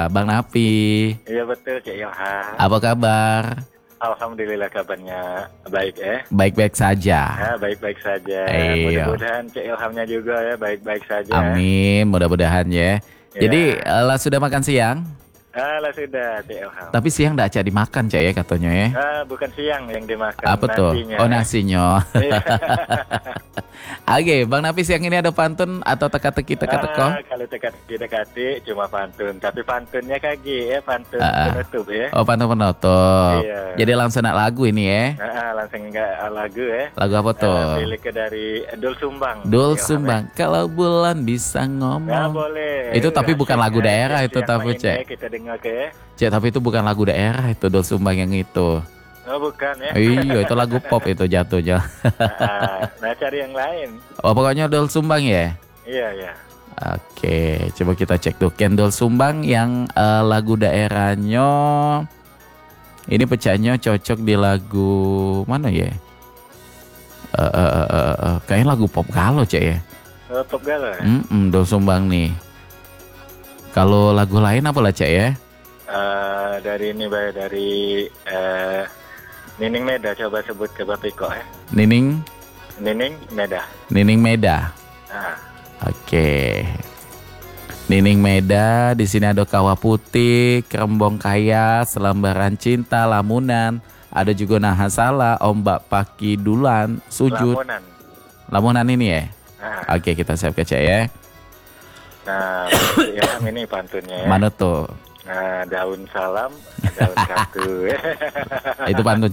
Bang Napi. Iya betul Cik Ilham. Apa kabar? Alhamdulillah kabarnya baik ya. Baik-baik saja. Ya baik-baik saja. Iya. Mudah-mudahan Cik Ilhamnya juga ya baik-baik saja. Amin, mudah-mudahan ya. Ya. Jadi lah sudah makan siang? Lah sudah Cik Ilham. Tapi siang nggak acak dimakan Cak ya katanya ya. Bukan siang yang dimakan. Apa tuh? Nasinya. Oh nasinya. Oke, Bang Napi siang ini ada pantun atau teka-teki teka-teko? Kalau teka-teki cuma pantun. Tapi pantunnya kaki ya, pantun penutup ya. Oh pantun penutup. Iya. Jadi langsung nak lagu ini ya. Langsung nggak lagu ya. Lagu apa tuh? Pilih ke dari Dul Sumbang. Dul Cik Ilham, Sumbang. Kalau bulan bisa ya. ngomong. Boleh. Itu tapi bukan lagu daerah itu tapi Cek. Cek. Kita dengar ke. Cek tapi itu bukan lagu daerah itu Dul Sumbang yang itu. Oh bukan ya. Iya itu lagu pop itu jatuhnya. Nah cari yang lain. Oh pokoknya Dul Sumbang ya. Iya ya. Oke, coba kita cek tuh Kendall Sumbang yang lagu daerahnya. Ini pecahnya cocok di lagu mana ya? Kayaknya lagu pop galau Cek ya. Pop galau. Dul Sumbang nih. Kalau lagu lain apa lah Cek ya? Dari ini dari Nining Meda, coba sebut ke Bapiko ya. Nining Meda. Nining Meda. Oke. Nining Meda, di sini ada Kawah Putih, Kerembong Kaya, Selembaran Cinta, Lamunan, ada juga Nahasala, Ombak Paki Dulan, Sujud. Lamunan ini ya. Oke, kita siap ke Cek ya. Nah, ya ini pantunnya ya. Mana tuh? Daun salam, daun satu. Itu pantun